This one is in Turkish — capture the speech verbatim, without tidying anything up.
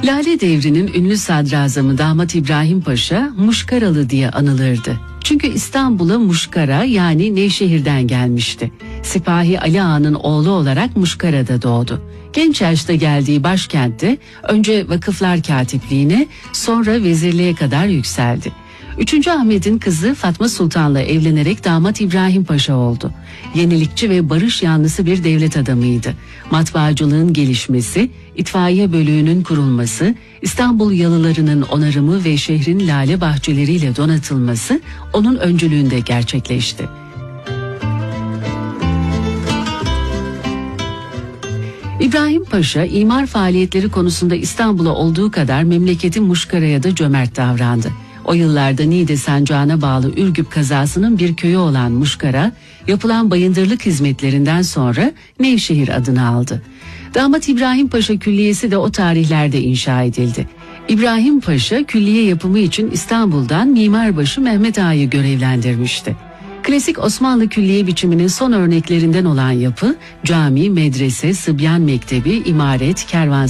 Lale Devri'nin ünlü sadrazamı Damat İbrahim Paşa Muşkaralı diye anılırdı. Çünkü İstanbul'a Muşkara yani Nevşehir'den gelmişti. Sipahi Ali Ağa'nın oğlu olarak Muşkara'da doğdu. Genç yaşta geldiği başkentte önce vakıflar katipliğine, sonra vezirliğe kadar yükseldi. Üçüncü Ahmet'in kızı Fatma Sultan'la evlenerek Damat İbrahim Paşa oldu. Yenilikçi ve barış yanlısı bir devlet adamıydı. Matbaacılığın gelişmesi, itfaiye bölüğünün kurulması, İstanbul yalılarının onarımı ve şehrin lale bahçeleriyle donatılması onun öncülüğünde gerçekleşti. İbrahim Paşa imar faaliyetleri konusunda İstanbul'a olduğu kadar memleketi Muşkara'ya da cömert davrandı. O yıllarda Niğde Sancağı'na bağlı Ürgüp kazasının bir köyü olan Muşkara, yapılan bayındırlık hizmetlerinden sonra Nevşehir adını aldı. Damat İbrahim Paşa Külliyesi de o tarihlerde inşa edildi. İbrahim Paşa külliye yapımı için İstanbul'dan mimarbaşı Mehmet Ağa'yı görevlendirmişti. Klasik Osmanlı külliye biçiminin son örneklerinden olan yapı, cami, medrese, sıbyan mektebi, imaret, kervan